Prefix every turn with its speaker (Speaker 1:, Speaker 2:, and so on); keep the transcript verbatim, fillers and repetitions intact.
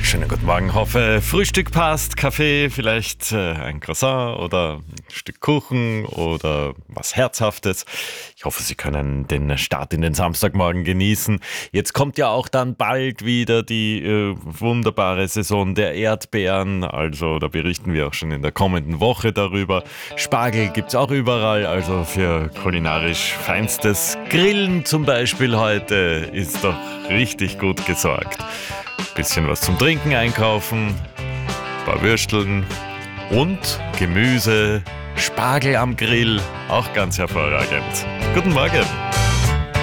Speaker 1: Schönen guten Morgen, hoffe Frühstück passt, Kaffee, vielleicht äh, ein Croissant oder ein Stück Kuchen oder was Herzhaftes. Ich hoffe, Sie können den Start in den Samstagmorgen genießen. Jetzt kommt ja auch dann bald wieder die äh, wunderbare Saison der Erdbeeren, also da berichten wir auch schon in der kommenden Woche darüber. Spargel gibt's auch überall, also für kulinarisch feinstes Grillen zum Beispiel heute ist doch richtig gut gesorgt. Bisschen was zum Trinken einkaufen, ein paar Würsteln und Gemüse, Spargel am Grill, auch ganz hervorragend. Guten Morgen!